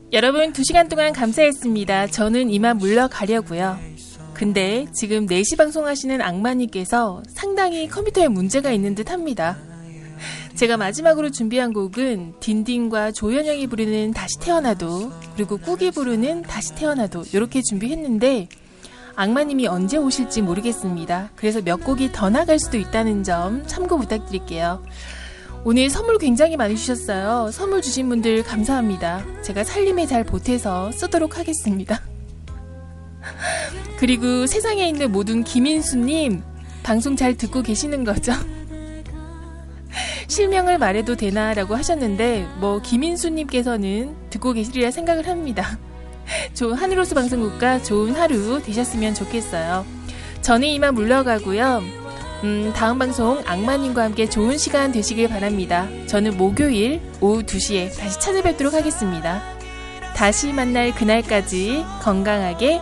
여러분 2시간 동안 감사했습니다. 저는 이만 물러가려고요. 근데 지금 4시 방송하시는 악마님께서 상당히 컴퓨터에 문제가 있는 듯 합니다. 제가 마지막으로 준비한 곡은 딘딘과 조현영이 부르는 다시 태어나도, 그리고 꾹이 부르는 다시 태어나도 이렇게 준비했는데 악마님이 언제 오실지 모르겠습니다. 그래서 몇 곡이 더 나갈 수도 있다는 점 참고 부탁드릴게요. 오늘 선물 굉장히 많이 주셨어요. 선물 주신 분들 감사합니다. 제가 살림에 잘 보태서 쓰도록 하겠습니다. 그리고 세상에 있는 모든 김인수님, 방송 잘 듣고 계시는 거죠? 실명을 말해도 되나라고 하셨는데 김인수님께서는 듣고 계시리라 생각을 합니다. 좋은 하늘호수 방송국과 좋은 하루 되셨으면 좋겠어요. 저는 이만 물러가고요. 다음 방송 악마님과 함께 좋은 시간 되시길 바랍니다. 저는 목요일 오후 2시에 다시 찾아뵙도록 하겠습니다. 다시 만날 그날까지 건강하게